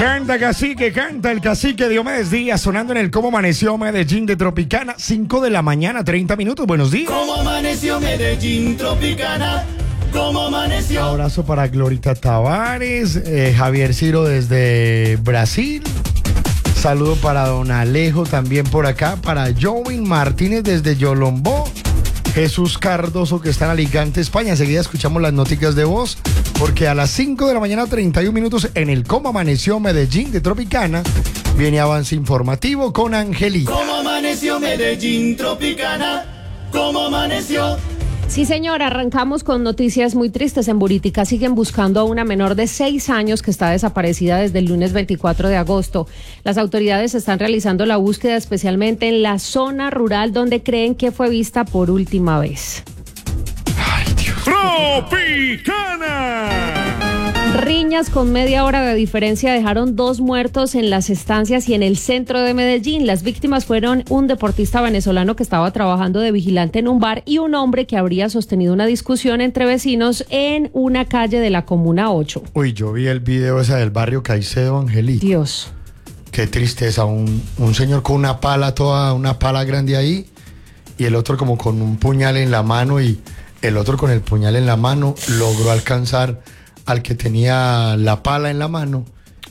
Canta cacique, canta el cacique Diomedes Díaz sonando en el Cómo Amaneció Medellín de Tropicana, 5 de la mañana, 30 minutos. Buenos días. ¿Cómo amaneció Medellín, Tropicana? ¿Cómo amaneció? Abrazo para Glorita Tavares, Javier Ciro desde Brasil. Saludo para don Alejo también por acá, para Joven Martínez desde Yolombó. Jesús Cardoso que está en Alicante, España. Enseguida escuchamos las noticias de voz, porque a las 5 de la mañana, 31 minutos, en el Cómo Amaneció Medellín de Tropicana, viene avance informativo con Angelita. ¿Cómo amaneció Medellín, Tropicana? ¿Cómo amaneció? Sí, señor, arrancamos con noticias muy tristes. En Buritica siguen buscando a una menor de 6 años que está desaparecida desde el lunes 24 de agosto. Las autoridades están realizando la búsqueda especialmente en la zona rural donde creen que fue vista por última vez. Ay, Dios. Tropicana. Riñas con media hora de diferencia dejaron 2 muertos en las estancias y en el centro de Medellín. Las víctimas fueron un deportista venezolano que estaba trabajando de vigilante en un bar y un hombre que habría sostenido una discusión entre vecinos en una calle de la Comuna 8. Uy, yo vi el video ese del barrio Caicedo, Angelita. Dios. Qué tristeza, un señor con una pala, una pala grande ahí, y el otro como con un puñal en la mano, y el otro con el puñal en la mano logró alcanzar al que tenía la pala en la mano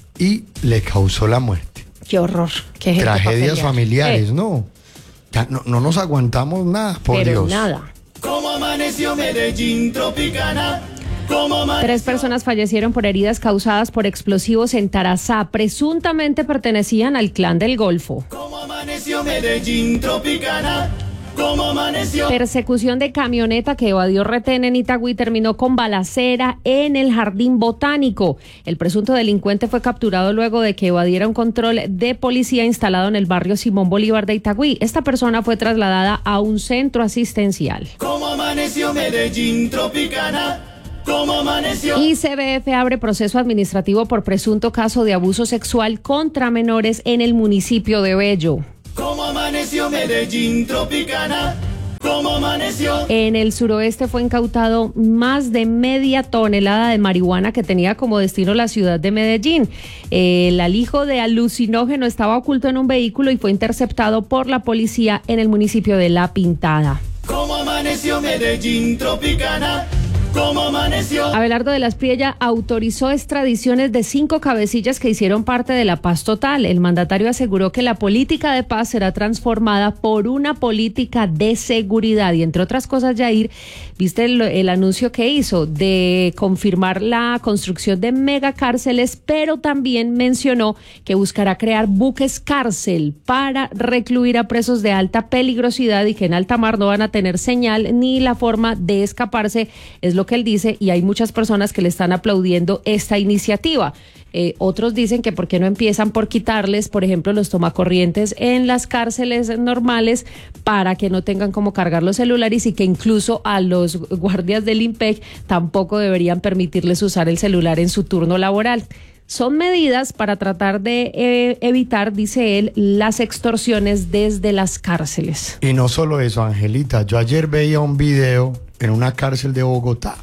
y le causó la muerte. Qué horror. Qué tragedias familiares, ¿no? Ya no nos aguantamos nada, por Pero Dios. nada. ¿Cómo amaneció Medellín, Tropicana? ¿Cómo amaneció? 3 personas fallecieron por heridas causadas por explosivos en Tarazá. Presuntamente pertenecían al Clan del Golfo. ¿Cómo amaneció Medellín, Tropicana? ¿Cómo amaneció? Persecución de camioneta que evadió retén en Itagüí terminó con balacera en el Jardín Botánico. El presunto delincuente fue capturado luego de que evadiera un control de policía instalado en el barrio Simón Bolívar de Itagüí. Esta persona fue trasladada a un centro asistencial. ¿Cómo amaneció Medellín, Tropicana? ¿Cómo amaneció? ICBF abre proceso administrativo por presunto caso de abuso sexual contra menores en el municipio de Bello. ¿Cómo amaneció Medellín, Tropicana? ¿Cómo amaneció? En el suroeste fue incautado más de media tonelada de marihuana que tenía como destino la ciudad de Medellín. El alijo de alucinógeno estaba oculto en un vehículo y fue interceptado por la policía en el municipio de La Pintada. ¿Cómo amaneció Medellín, Tropicana? ¿Cómo amaneció? Abelardo de las Priella autorizó extradiciones de 5 cabecillas que hicieron parte de la paz total. El mandatario aseguró que la política de paz será transformada por una política de seguridad. Y entre otras cosas, Yair, viste el anuncio que hizo de confirmar la construcción de megacárceles, pero también mencionó que buscará crear buques cárcel para recluir a presos de alta peligrosidad y que en alta mar no van a tener señal ni la forma de escaparse. Es lo que él dice, y hay muchas personas que le están aplaudiendo esta iniciativa. Otros dicen que por qué no empiezan por quitarles, por ejemplo, los tomacorrientes en las cárceles normales para que no tengan cómo cargar los celulares, y que incluso a los guardias del IMPEC tampoco deberían permitirles usar el celular en su turno laboral. Son medidas para tratar de evitar, dice él, las extorsiones desde las cárceles. Y no solo eso, Angelita. Yo ayer veía un video en una cárcel de Bogotá,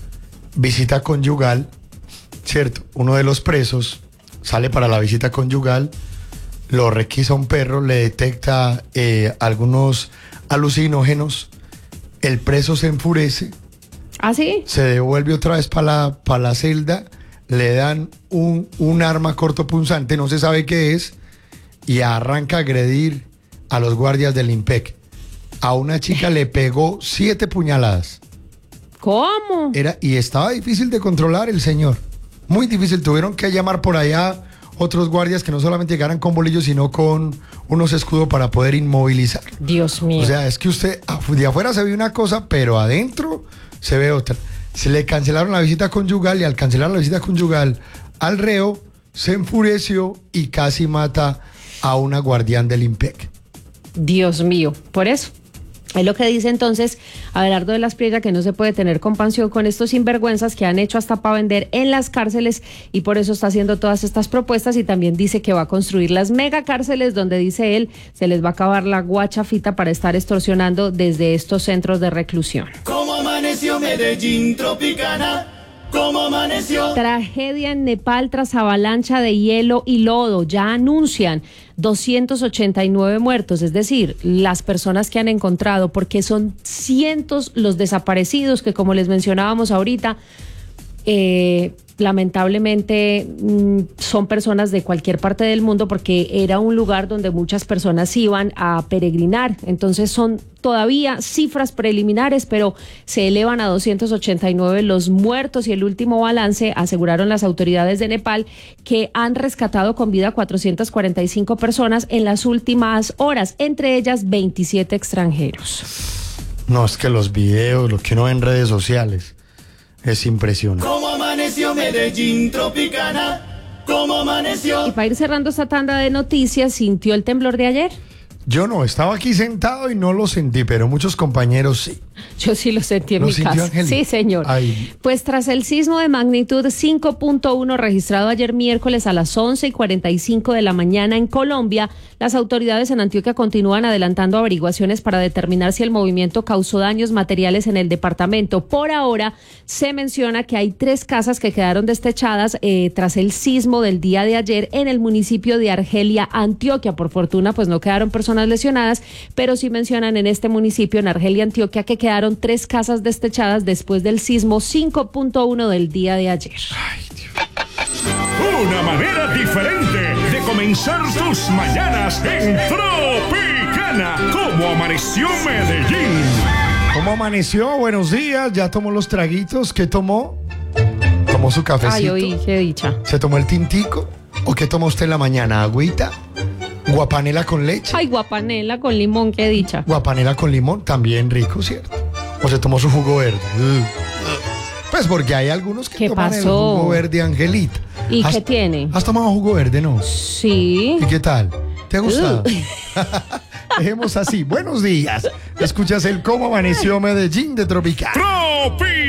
visita conyugal, ¿cierto? Uno de los presos sale para la visita conyugal, lo requisa un perro, le detecta algunos alucinógenos, el preso se enfurece. ¿Ah, sí? Se devuelve otra vez para la celda, le dan un arma cortopunzante, no se sabe qué es, y arranca a agredir a los guardias del IMPEC. A una chica le pegó 7 puñaladas. ¿Cómo? Y estaba difícil de controlar el señor. Muy difícil. Tuvieron que llamar por allá otros guardias que no solamente llegaran con bolillos, sino con unos escudos para poder inmovilizar. Dios mío. O sea, es que usted de afuera se ve una cosa, pero adentro se ve otra. Se le cancelaron la visita conyugal, y al cancelar la visita conyugal al reo, se enfureció y casi mata a una guardián del IMPEC. Dios mío, por eso. Es lo que dice entonces Abelardo de las Priella, que no se puede tener compasión con estos sinvergüenzas que han hecho hasta para vender en las cárceles, y por eso está haciendo todas estas propuestas, y también dice que va a construir las megacárceles donde, dice él, se les va a acabar la guachafita para estar extorsionando desde estos centros de reclusión. ¿Cómo amaneció Medellín, Tropicana? cómo amaneció. Tragedia en Nepal tras avalancha de hielo y lodo. Ya anuncian 289 muertos, es decir, las personas que han encontrado, porque son cientos los desaparecidos que, como les mencionábamos ahorita, lamentablemente son personas de cualquier parte del mundo, porque era un lugar donde muchas personas iban a peregrinar. Entonces son todavía cifras preliminares, pero se elevan a 289 los muertos, y el último balance, aseguraron las autoridades de Nepal, que han rescatado con vida 445 personas en las últimas horas, entre ellas 27 extranjeros. No, es que los videos, lo que uno ve en redes sociales, es impresionante. Cómo amaneció Medellín Tropicana, cómo amaneció. Y para ir cerrando esta tanda de noticias, ¿sintió el temblor de ayer? Yo no, estaba aquí sentado y no lo sentí, pero muchos compañeros sí. Yo sí lo sentí en mi casa. Angélica? Sí, señor. Ay. Pues tras el sismo de magnitud 5.1 registrado ayer miércoles a las 11:45 de la mañana en Colombia, las autoridades en Antioquia continúan adelantando averiguaciones para determinar si el movimiento causó daños materiales en el departamento. Por ahora se menciona que hay 3 casas que quedaron destechadas tras el sismo del día de ayer en el municipio de Argelia, Antioquia. Por fortuna, pues no quedaron personas lesionadas, pero sí mencionan en este municipio, en Argelia, Antioquia, que quedaron 3 casas destechadas después del sismo 5.1 del día de ayer. Ay, Dios. Una manera diferente de comenzar tus mañanas en Tropicana. ¿Cómo amaneció Medellín? ¿Cómo amaneció? Buenos días. ¿Ya tomó los traguitos? ¿Qué tomó? ¿Tomó su cafecito? Ay, oí, qué dicha. ¿Se tomó el tintico? ¿O qué tomó usted en la mañana? ¿Agüita? ¿Guapanela con leche? Ay, guapanela con limón, qué dicha. Guapanela con limón, también rico, ¿cierto? ¿O se tomó su jugo verde? Pues porque hay algunos que ¿Qué toman el pasó? jugo verde, Angelita. ¿Y qué tiene? ¿Has tomado jugo verde, no? Sí. ¿Y qué tal? ¿Te ha gustado? Dejemos así. Buenos días. Escuchas el Cómo Amaneció Medellín de Tropical. Tropi.